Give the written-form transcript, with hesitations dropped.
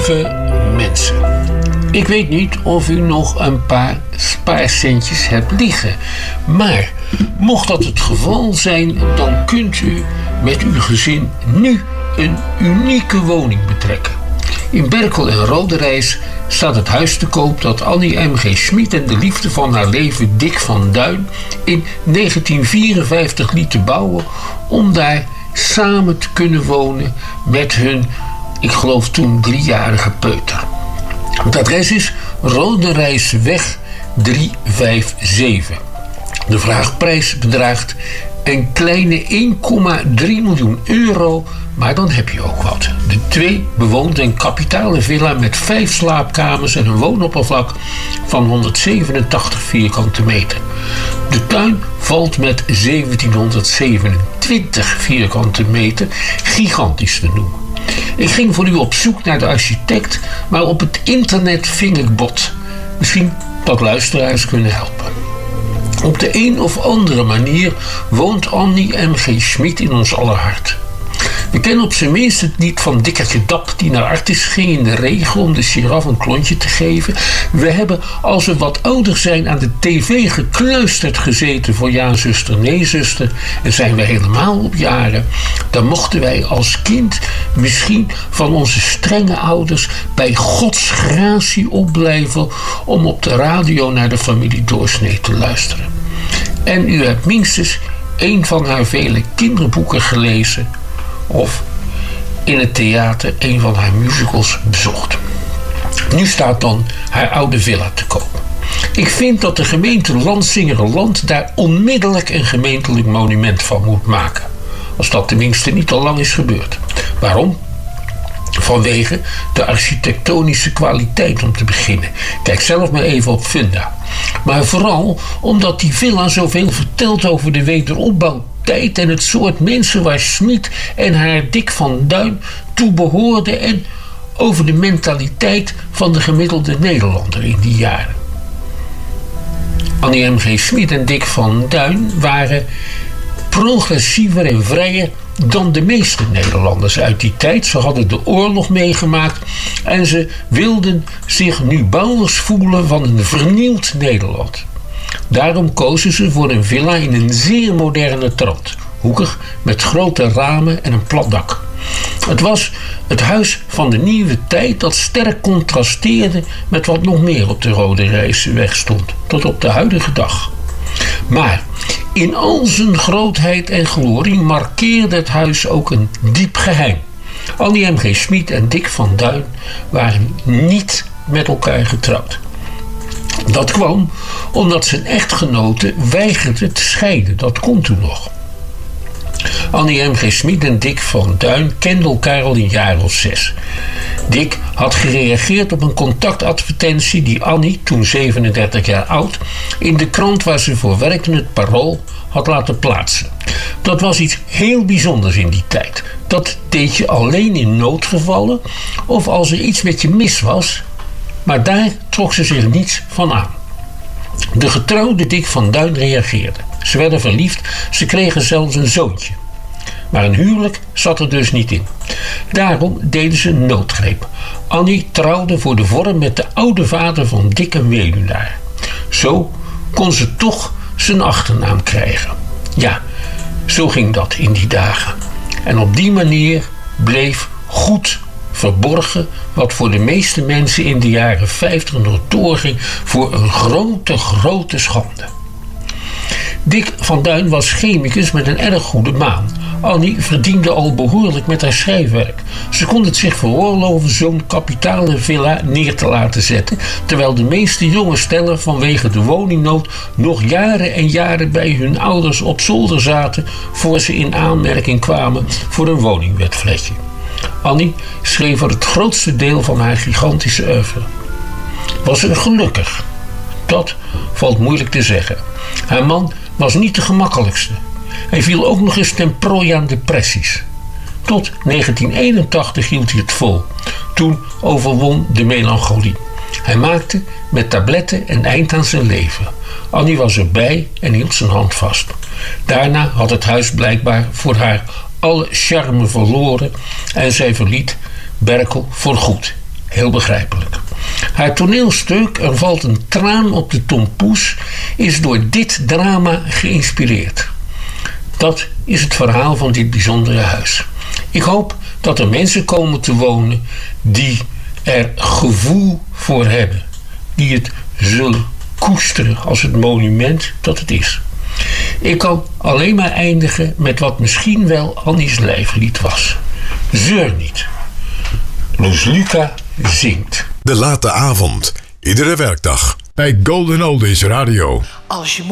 Lieve mensen, ik weet niet of u nog een paar spaarcentjes hebt liggen. Maar mocht dat het geval zijn, dan kunt u met uw gezin nu een unieke woning betrekken. In Berkel en Roderijs staat het huis te koop dat Annie M.G. Schmid en de liefde van haar leven Dick van Duin in 1954 lieten bouwen om daar samen te kunnen wonen met hun, ik geloof toen 3-jarige peuter. Het adres is Roderijsweg 357. De vraagprijs bedraagt een kleine 1,3 miljoen euro, maar dan heb je ook wat. De 2 bewoont een kapitale villa met 5 slaapkamers en een woonoppervlak van 187 vierkante meter. De tuin valt met 1727 vierkante meter gigantisch te noemen. Ik ging voor u op zoek naar de architect, maar op het internet ving ik bot. Misschien dat luisteraars kunnen helpen. Op de een of andere manier woont Annie M.G. Schmid in ons aller hart. We kennen op zijn minst het lied van Dikkertje Dap die naar Artis ging in de regen om de giraf een klontje te geven. We hebben, als we wat ouder zijn, aan de tv gekluisterd gezeten voor ja zuster, nee zuster. En zijn we helemaal op jaren, dan mochten wij als kind misschien van onze strenge ouders bij Gods gratie opblijven om op de radio naar de familie Doorsnee te luisteren. En u hebt minstens een van haar vele kinderboeken gelezen of in het theater een van haar musicals bezocht. Nu staat dan haar oude villa te koop. Ik vind dat de gemeente Lansingerland daar onmiddellijk een gemeentelijk monument van moet maken. Als dat tenminste niet al lang is gebeurd. Waarom? Vanwege de architectonische kwaliteit om te beginnen. Kijk zelf maar even op Funda. Maar vooral omdat die villa zoveel vertelt over de wederopbouwtijd en het soort mensen waar Schmid en haar Dick van Duin toe behoorden en over de mentaliteit van de gemiddelde Nederlander in die jaren. Annie M.G. Schmid en Dick van Duin waren progressiever en vrijer dan de meeste Nederlanders uit die tijd. Ze hadden de oorlog meegemaakt en ze wilden zich nu bouwers voelen van een vernieuwd Nederland. Daarom kozen ze voor een villa in een zeer moderne trant. Hoekig, met grote ramen en een plat dak. Het was het huis van de nieuwe tijd dat sterk contrasteerde met wat nog meer op de Roderijsweg stond, tot op de huidige dag. Maar in al zijn grootheid en glorie markeerde het huis ook een diep geheim. Annie M.G. Schmid en Dick van Duin waren niet met elkaar getrouwd. Dat kwam omdat zijn echtgenote weigerde te scheiden. Dat kon toen nog. Annie M.G. Schmid en Dick van Duin kenden elkaar al een jaar of 6. Dick had gereageerd op een contactadvertentie die Annie, toen 37 jaar oud, in de krant waar ze voor werkte, het Parool, had laten plaatsen. Dat was iets heel bijzonders in die tijd. Dat deed je alleen in noodgevallen of als er iets met je mis was, maar daar trok ze zich niets van aan. De getrouwde Dick van Duin reageerde. Ze werden verliefd, ze kregen zelfs een zoontje. Maar een huwelijk zat er dus niet in. Daarom deden ze een noodgreep. Annie trouwde voor de vorm met de oude vader van Dick en weduwnaar. Zo kon ze toch zijn achternaam krijgen. Ja, zo ging dat in die dagen. En op die manier bleef goed verborgen wat voor de meeste mensen in de jaren 50 nog doorging voor een grote schande. Dick van Duin was chemicus met een erg goede baan. Annie verdiende al behoorlijk met haar schrijfwerk. Ze kon het zich veroorloven zo'n kapitale villa neer te laten zetten, terwijl de meeste jonge stellen vanwege de woningnood nog jaren en jaren bij hun ouders op zolder zaten voor ze in aanmerking kwamen voor een woningwetfletje. Annie schreef er het grootste deel van haar gigantische oeuvre. Was ze gelukkig? Dat valt moeilijk te zeggen. Haar man was niet de gemakkelijkste. Hij viel ook nog eens ten prooi aan depressies. Tot 1981 hield hij het vol. Toen overwon de melancholie. Hij maakte met tabletten een eind aan zijn leven. Annie was erbij en hield zijn hand vast. Daarna had het huis blijkbaar voor haar alle charme verloren en zij verliet Berkel voorgoed. heel begrijpelijk. Haar toneelstuk Er valt een traan op de tompoes is door dit drama geïnspireerd. Dat is het verhaal van dit bijzondere huis. Ik hoop dat er mensen komen te wonen die er gevoel voor hebben. Die het zullen koesteren als het monument dat het is. Ik kan alleen maar eindigen met wat misschien wel Annie's lijflied was. Zeur niet. Loesluca zingt. De late avond, iedere werkdag bij Golden Oldies Radio. Als je